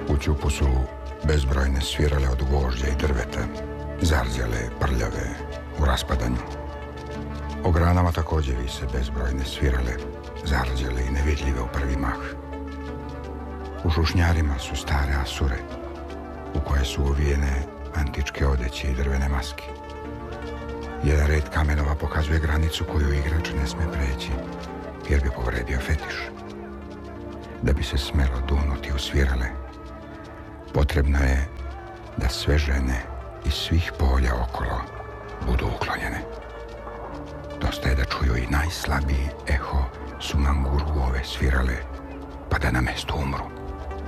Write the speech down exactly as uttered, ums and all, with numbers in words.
U ćupu su bezbrojne svirale od gvožđa i drveta, zarzjale, prljave, u raspadanju. O granama također vise bezbrojne svirale, zarzjale i nevidljive u prvi mah. U šušnjarima su stare asure, u koje su uvijene antičke odeće i drvene maske. Jedan red kamenova pokazuje granicu koju igrač ne sme preći, jer bi povredio fetiš. Da bi se smelo dunuti u svirale, potrebno je da sve žene iz svih polja okolo budu uklonjene. Dosta je da čuju i najslabiji eho sumanguru ove svirale, pa da na mestu umru.